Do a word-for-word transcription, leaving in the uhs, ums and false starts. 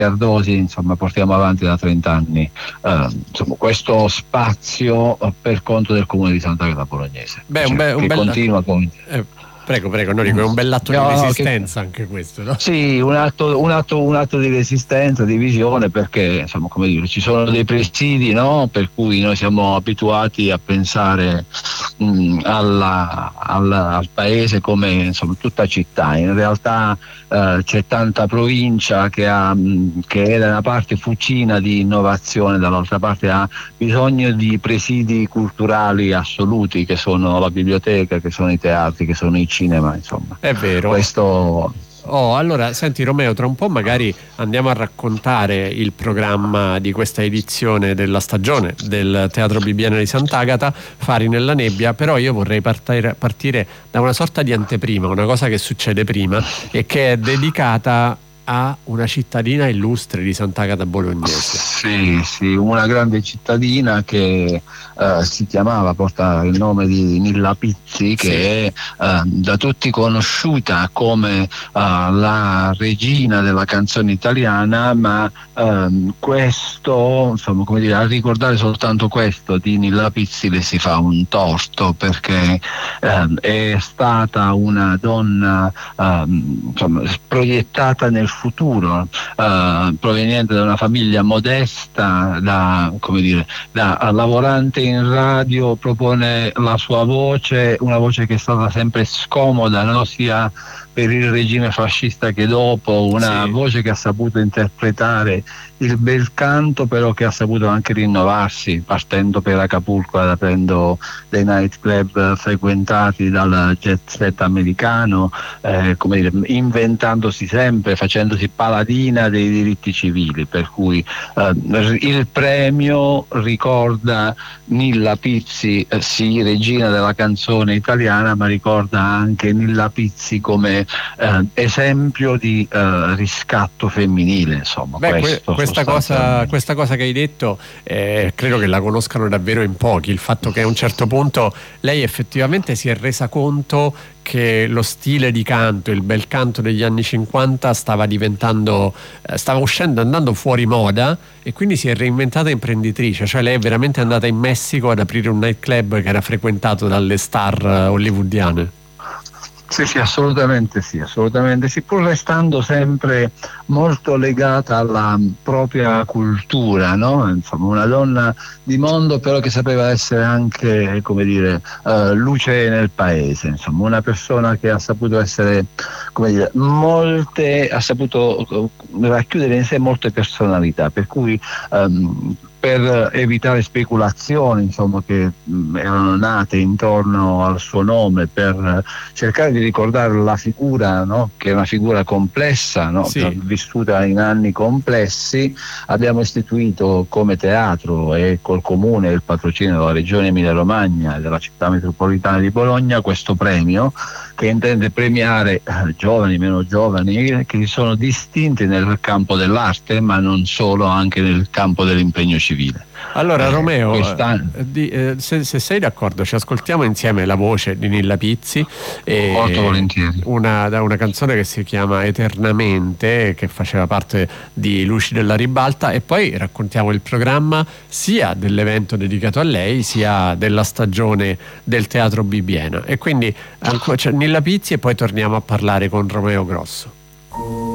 Cardosi, insomma, portiamo avanti da trenta anni eh, insomma, questo spazio per conto del comune di Sant'Agata Bolognese. Beh, cioè, un, be- un che bel... continua con... eh, prego, prego, Norico, è un bell'atto No, di no, resistenza che... anche questo, no? Sì, un atto, un, atto, un atto di resistenza, di visione, perché insomma, come dire, ci sono dei presidi, no? Per cui noi siamo abituati a pensare mh, alla, alla, al paese come insomma, tutta città. In realtà eh, c'è tanta provincia che, ha, mh, che è da una parte fucina di innovazione, dall'altra parte ha bisogno di presidi culturali assoluti, che sono la biblioteca, che sono i teatri, che sono i cinema, insomma. È vero. Questo... Oh, allora, senti Romeo, tra un po' magari andiamo a raccontare il programma di questa edizione della stagione del Teatro Bibbiena di Sant'Agata, Fari nella nebbia, però io vorrei partire, partire da una sorta di anteprima, una cosa che succede prima e che è dedicata a una cittadina illustre di Sant'Agata Bolognese. Sì, sì, una grande cittadina che eh, si chiamava, porta il nome di Nilla Pizzi, che Sì. è eh, da tutti conosciuta come eh, la regina della canzone italiana, ma ehm, questo, insomma, come dire, a ricordare soltanto questo di Nilla Pizzi le si fa un torto, perché ehm, è stata una donna ehm, insomma, proiettata nel futuro, eh, proveniente da una famiglia modesta, da, come dire, da lavorante in radio, propone la sua voce, una voce che è stata sempre scomoda, no? Sia per il regime fascista che dopo, una Sì. voce che ha saputo interpretare il bel canto, però che ha saputo anche rinnovarsi, partendo per Acapulco, aprendo dei nightclub frequentati dal jet set americano, eh, come dire, inventandosi sempre, facendosi paladina dei diritti civili, per cui eh, il premio ricorda Nilla Pizzi, eh, sì, regina della canzone italiana, ma ricorda anche Nilla Pizzi come eh, esempio di eh, riscatto femminile, insomma. Beh, que- questo questa, cosa, questa cosa che hai detto eh, credo che la conoscano davvero in pochi, il fatto che a un certo punto lei effettivamente si è resa conto che lo stile di canto, il bel canto degli anni cinquanta stava diventando, eh, stava uscendo, andando fuori moda, e quindi si è reinventata imprenditrice, cioè lei è veramente andata in Messico ad aprire un nightclub che era frequentato dalle star eh, hollywoodiane. Sì, sì, assolutamente sì, assolutamente sì, pur restando sempre molto legata alla propria cultura, no? Insomma, una donna di mondo, però che sapeva essere anche, come dire, uh, luce nel paese, insomma, una persona che ha saputo essere, come dire, molte, ha saputo uh, racchiudere in sé molte personalità, per cui um, per evitare speculazioni, insomma, che mh, erano nate intorno al suo nome, per cercare di ricordare la figura, no? Che è una figura complessa, no? Sì. Vissuta in anni complessi, abbiamo istituito come teatro e col comune e il patrocinio della regione Emilia Romagna e della città metropolitana di Bologna questo premio, che intende premiare eh, giovani, meno giovani, che si sono distinti nel campo dell'arte, ma non solo, anche nel campo dell'impegno civile. Allora eh, Romeo, quest'anno... eh, di, eh, se, se sei d'accordo ci ascoltiamo insieme la voce di Nilla Pizzi, e Molto volentieri. una, da una canzone che si chiama Eternamente, che faceva parte di Luci della Ribalta, e poi raccontiamo il programma sia dell'evento dedicato a lei sia della stagione del Teatro Bibbiena, e quindi ancora, cioè, Nilla Pizzi, e poi torniamo a parlare con Romeo Grosso.